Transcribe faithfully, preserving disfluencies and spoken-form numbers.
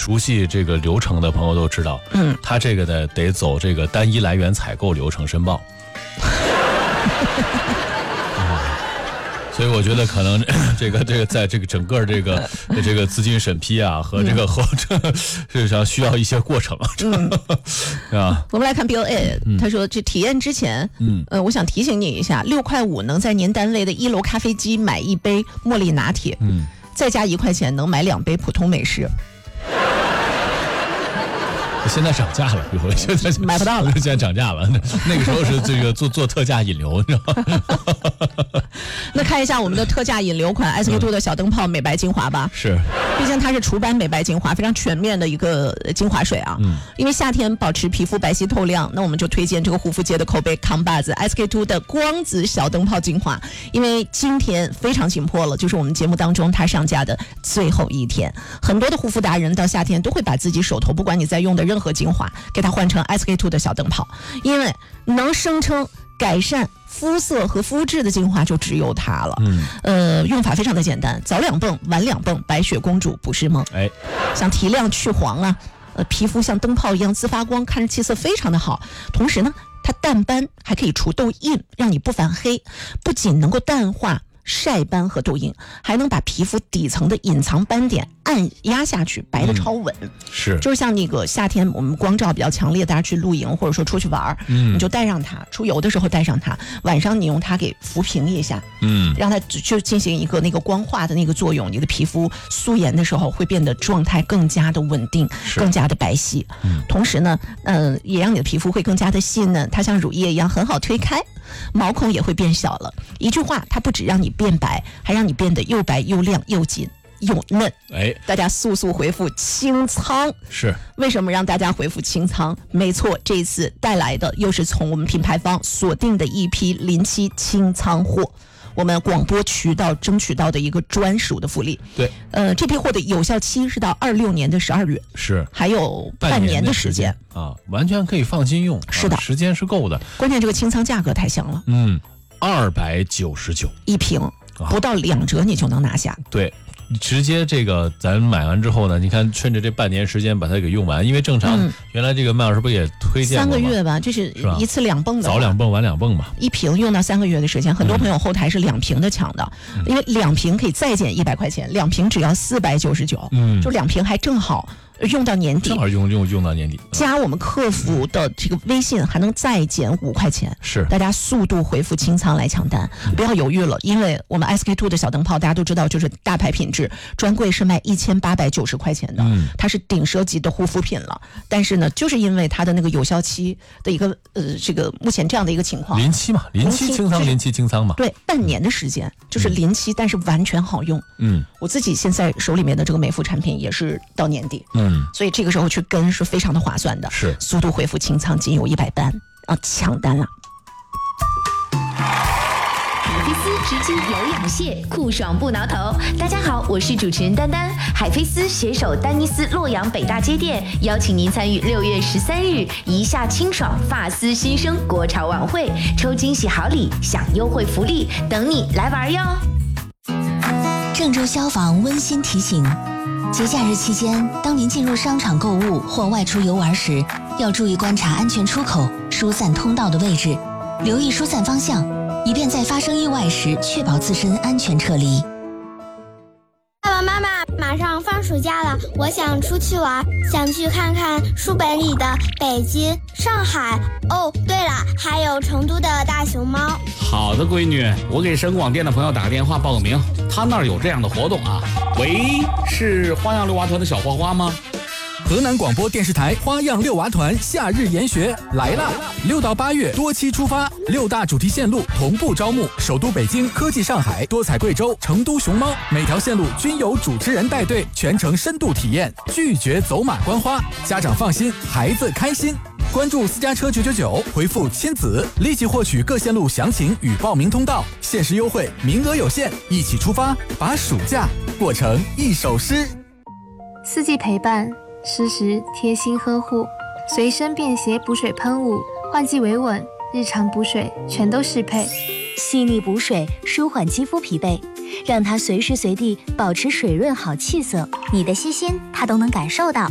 熟悉这个流程的朋友都知道，嗯，他这个呢得走这个单一来源采购流程申报。所以我觉得可能这个这个在这个整个这个这个资金审批啊和这个和这这上需要一些过程，嗯，啊。 我们来看 Bill A，、嗯、他说这体验之前，嗯，呃，我想提醒你一下，六块五能在您单位的一楼咖啡机买一杯茉莉拿铁，嗯，再加一块钱能买两杯普通美式。 现在涨价了，现在买不到了。 现在涨价了，那个时候是这个做做特价引流，你知道吗？ 那看一下我们的特价引流款 S K two 的小灯泡美白精华吧。 是， 毕竟它是除斑美白精华，非常全面的一个精华水啊。嗯。因为夏天保持皮肤白皙透亮，那我们就推荐这个护肤界的口碑扛把子 S K two 的光子小灯泡精华。因为今天非常紧迫了，就是我们节目当中它上架的最后一天，很多的护肤达人到夏天都会把自己手头不管你在用的任何精华给它换成 S K two 的小灯泡，因为能声称改善肤色和肤质的精华就只有它了。嗯，呃，用法非常的简单，早两泵，晚两泵，白雪公主不是梦。哎，想提亮去黄啊，呃，皮肤像灯泡一样自发光，看着气色非常的好。同时呢，它淡斑还可以除痘印，让你不反黑，不仅能够淡化晒斑和痘印，还能把皮肤底层的隐藏斑点按压下去，白的超稳。嗯、 是， 就是像那个夏天我们光照比较强烈，大家去露营或者说出去玩，嗯，你就带上它，出游的时候带上它，晚上你用它给抚平一下，嗯，让它就进行一个那个光化的那个作用，你的皮肤素颜的时候会变得状态更加的稳定，更加的白皙。嗯，同时呢，嗯、呃，也让你的皮肤会更加的细嫩，它像乳液一样很好推开。毛孔也会变小了。一句话，它不只让你变白，还让你变得又白又亮又紧又嫩。哎，大家速速回复清仓。 是， 为什么让大家回复清仓？没错，这一次带来的又是从我们品牌方锁定的一批临期清仓货，我们广播渠道争取到的一个专属的福利。 对， 呃，这批货的有效期是到二六年的十二月， 是还有半年的时间啊，完全可以放心用。 是的、 啊，时间是够的。 关键这个清仓价格太香了， 嗯，二百九十九一瓶，不到两折你就能拿下。啊、 对。直接这个咱买完之后呢，你看趁着这半年时间把它给用完，因为正常、嗯、原来这个麦老师不也推荐过吗？三个月吧，这是一次两泵的， 早两泵晚两泵吧， 一瓶用到三个月的时间。很多朋友后台是两瓶的抢的、嗯，因为两瓶可以再减一百块钱，两瓶只要四百九十九，嗯，就两瓶还正好用到年底， 正好用用用到年底。 加我们客服的这个微信还能再减五块钱， 是大家速度回复清仓来抢单，嗯、不要犹豫了，因为我们 S K two 的小灯泡大家都知道，就是大牌品质，专柜是卖一千八百九十块钱的，嗯，它是顶奢级的护肤品了。但是呢，就是因为它的那个有效期的一个呃这个目前这样的一个情况， 临期嘛，临期清仓，临期清仓嘛， 对，半年的时间就是临期、嗯，但是完全好用。嗯，我自己现在手里面的这个美肤产品也是到年底，嗯，所以这个时候去跟是非常的划算的， 是速度回复清仓仅有一百单啊，抢单了。 海飞丝直击有氧蟹，酷爽不挠头。大家好，我是主持人丹丹。海飞丝携手丹尼斯洛阳北大街店，邀请您参与六月十三日一夏清爽发丝新生国潮晚会，抽惊喜好礼，享优惠福利，等你来玩哟。 郑州消防温馨提醒：节假日期间，当您进入商场购物或外出游玩时，要注意观察安全出口、疏散通道的位置，留意疏散方向，以便在发生意外时确保自身安全撤离。 爸爸妈妈，马上放暑假了，我想出去玩，想去看看书本里的北京、上海。哦，对了，还有成都的大熊猫。 好的，闺女，我给省广电的朋友打个电话报个名，他那儿有这样的活动啊。喂，是花样六娃团的小花花吗？ 河南广播电视台花样六娃团夏日研学来啦！六到八月多期出发，六大主题线路同步招募，首都北京、科技上海、多彩贵州、成都熊猫，每条线路均有主持人带队，全程深度体验，拒绝走马观花，家长放心，孩子开心。关注私家车九九九，回复亲子，立即获取各线路详情与报名通道，限时优惠，名额有限，一起出发，把暑假过成一首诗。 四季陪伴，适时贴心呵护，随身便携补水喷雾，换季维稳，日常补水全都适配。 细腻补水，舒缓肌肤疲惫，让它随时随地保持水润好气色。你的细心，它都能感受到。